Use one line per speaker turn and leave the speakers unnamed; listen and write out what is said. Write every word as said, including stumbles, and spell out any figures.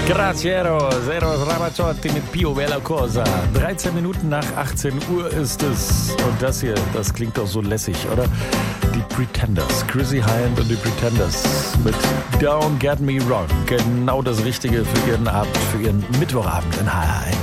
Graciero, Zeros Ramazzotti mit Pio Bella Cosa. dreizehn Minuten nach achtzehn Uhr ist es. Und das hier, das klingt doch so lässig, oder? Die Pretenders, Chrissy Hynde und die Pretenders mit Don't Get Me Wrong. Genau das Richtige für ihren Abend, für ihren Mittwochabend in H R eins.